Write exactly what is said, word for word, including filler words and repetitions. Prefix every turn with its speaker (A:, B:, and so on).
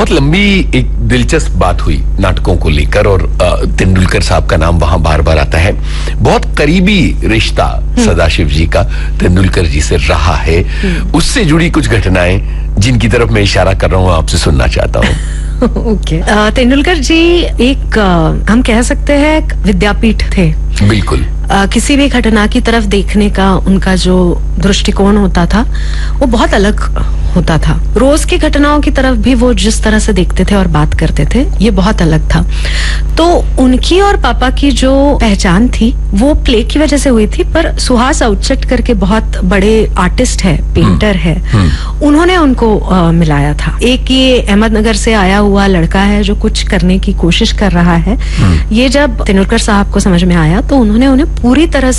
A: बहुत लंबी एक दिलचस्प बात हुई नाटकों को लेकर और तेंदुलकर साहब का नाम वहां बार बार आता है। बहुत करीबी रिश्ता सदाशिव जी का तेंदुलकर जी से रहा है। उससे जुड़ी कुछ घटनाएं जिनकी तरफ मैं इशारा कर रहा हूं आपसे सुनना चाहता हूं।
B: ओके, तेंदुलकर जी एक आ, हम कह सकते हैं विद्यापीठ थे।
A: बिल्कुल।
B: आ, किसी भी घटना की तरफ देखने का उनका जो दृष्टिकोण होता था वो बहुत अलग होता था। रोज की घटनाओं की तरफ भी वो जिस तरह से देखते थे और बात करते थे ये बहुत अलग था। तो उनकी और पापा की जो पहचान थी वो प्ले की वजह से हुई थी, पर सुहास आउटसेट करके बहुत बड़े आर्टिस्ट है, पेंटर है, उन्होंने उनको आ, मिलाया था। एक ये अहमदनगर से आया हुआ लड़का है जो कुछ करने की कोशिश कर रहा है, ये जब तेंदुलकर साहब को समझ में आया तो उन्होंने उन्हें पूरी तरह